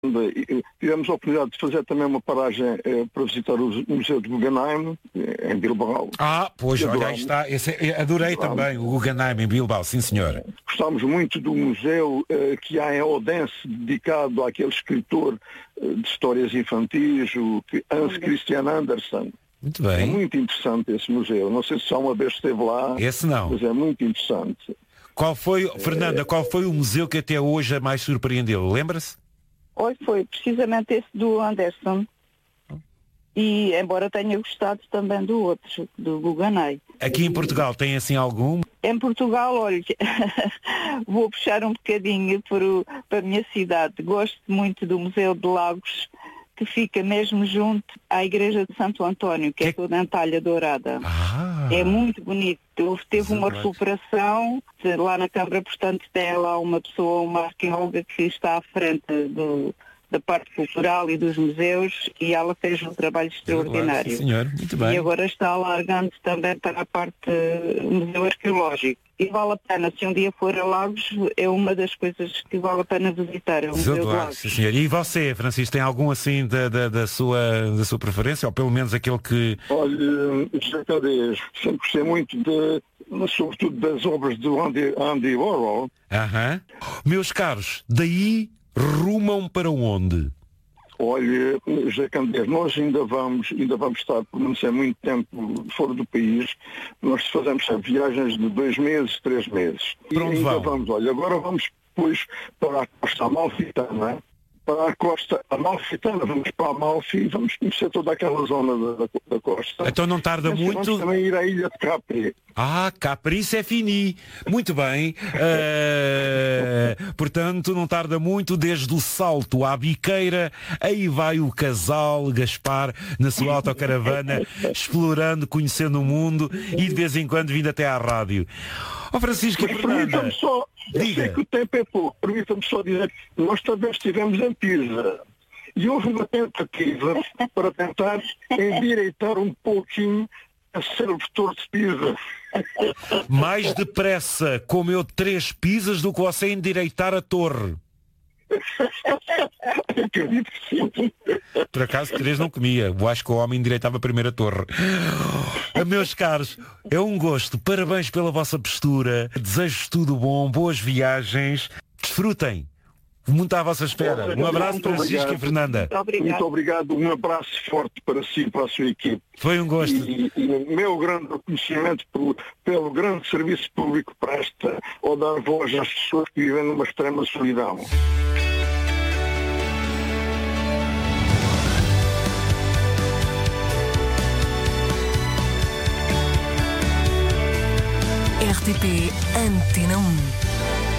Tivemos a oportunidade de fazer também uma paragem para visitar o Museu de Guggenheim, em Bilbao. Pois, olha, aí está. Adorei também o Guggenheim em Bilbao, sim senhor. Gostámos muito do museu que há em Odense, dedicado àquele escritor de histórias infantis, o Hans Christian Andersen. Muito bem. É muito interessante esse museu. Não sei se já uma vez esteve lá. Esse não. Mas é muito interessante. Fernanda, qual foi o museu que até hoje a mais surpreendeu? Lembra-se? Olha, foi precisamente esse do Anderson. E embora tenha gostado também do outro, do Guggenheim. Aqui em Portugal tem assim algum? Em Portugal, olha, vou puxar um bocadinho para a minha cidade. Gosto muito do Museu de Lagos, que fica mesmo junto à Igreja de Santo António, que é toda em talha dourada. É muito bonito. Teve uma recuperação lá na Câmara, portanto tem lá uma pessoa, uma arqueóloga que está à frente da parte cultural e dos museus, e ela fez um trabalho extraordinário. Sim, senhor. Muito bem. E agora está alargando também para a parte museu arqueológico. E vale a pena, se um dia for a Lagos, é uma das coisas que vale a pena visitar, é o Museu de Lagos. Sim, senhor. E você, Francisco, tem algum assim da sua preferência, ou pelo menos aquele que... Olha, sempre gostei muito sobretudo das obras do Andy Warhol. Meus caros, daí rumam para onde? Olha, José Candeias, nós ainda vamos estar, por não ser muito tempo fora do país. Nós fazemos sempre viagens de 2 meses, 3 meses. Para onde vão? Agora vamos depois para a Costa Amalfitana, para a Costa Amalfitana, vamos para Amalfi e vamos conhecer toda aquela zona da costa. Então não tarda muito. Vamos também ir à ilha de Capri. Capri, isso é fini. Muito bem. Portanto, não tarda muito, desde o Salto à Biqueira, aí vai o casal Gaspar na sua autocaravana, explorando, conhecendo o mundo e de vez em quando vindo até à rádio. Francisco e Fernanda, eu sei que o tempo é pouco, permita-me só dizer que nós também estivemos em Pisa e houve uma tentativa para tentar endireitar um pouquinho a célebre Torre de Pisa. Mais depressa comeu 3 pizzas do que você endireitar a torre. Acredito que sim. Por acaso 3 não comia. Eu acho que o homem endireitava a primeira torre. Meus caros, é um gosto. Parabéns pela vossa postura. Desejo tudo bom, boas viagens. Desfrutem. Muito à vossa espera. Um abraço para Francisco e Fernanda. Muito obrigado. Um abraço forte para si e para a sua equipe. Foi um gosto. E o meu grande reconhecimento pelo grande serviço público que presta ao dar voz às pessoas que vivem numa extrema solidão. RTP Antena 1.